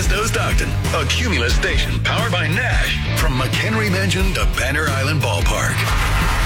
Modesto's Stockton, a Cumulus station powered by Nash from McHenry Mansion to Banner Island Ballpark.